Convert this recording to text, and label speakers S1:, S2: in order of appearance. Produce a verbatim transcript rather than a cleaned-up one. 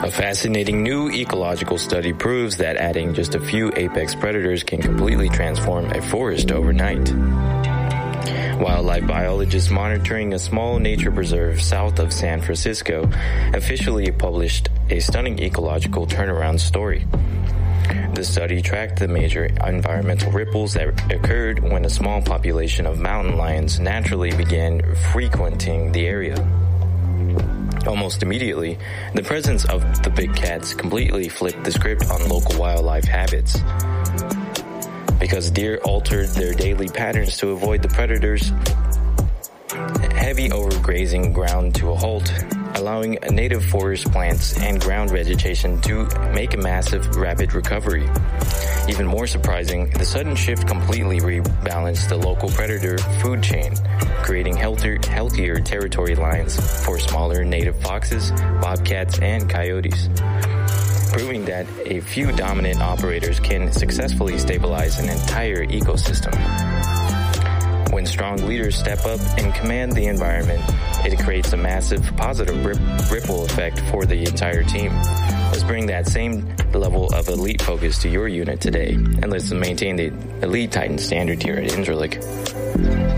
S1: A fascinating new ecological study proves that adding just a few apex predators can completely transform a forest overnight. Wildlife biologists monitoring a small nature preserve south of San Francisco officially published a stunning ecological turnaround story. The study tracked the major environmental ripples that occurred when a small population of mountain lions naturally began frequenting the area. Almost immediately, the presence of the big cats completely flipped the script on local wildlife habits. Because deer altered their daily patterns to avoid the predators, heavy overgrazing ground to a halt, allowing native forest plants and ground vegetation to make a massive, rapid recovery. Even more surprising, the sudden shift completely rebalanced the local predator food chain, creating healthier, healthier territory lines for smaller native foxes, bobcats, and coyotes, proving that a few dominant operators can successfully stabilize an entire ecosystem. When strong leaders step up and command the environment, it creates a massive positive rip- ripple effect for the entire team. Let's bring that same level of elite focus to your unit today, and let's maintain the elite Titan standard here at Indralik.